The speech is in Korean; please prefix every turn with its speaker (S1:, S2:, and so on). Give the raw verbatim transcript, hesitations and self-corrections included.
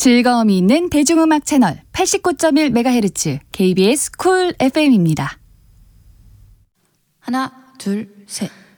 S1: 즐거움이 있는 대중음악 채널 팔십구 점 일 메가헤르츠 케이비에스 쿨 에프엠입니다.
S2: 하나, 둘, 셋.